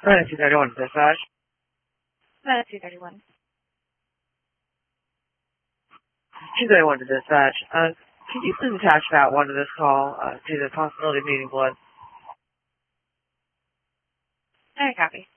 Minus 231 to dispatch. Minus 231. 231 to dispatch. Could you please attach that one to this call to the possibility of needing blood? I copy.